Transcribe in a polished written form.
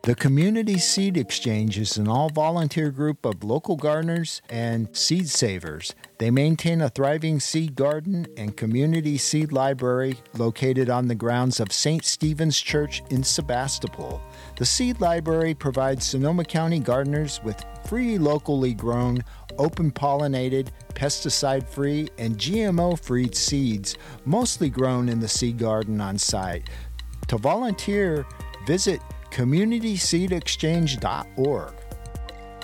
The Community Seed Exchange is an all-volunteer group of local gardeners and seed savers. They maintain a thriving seed garden and community seed library located on the grounds of St. Stephen's Church in Sebastopol. The seed library provides Sonoma County gardeners with free, locally grown, open-pollinated, pesticide-free, and GMO-free seeds, mostly grown in the seed garden on site. To volunteer, visit communityseedexchange.org.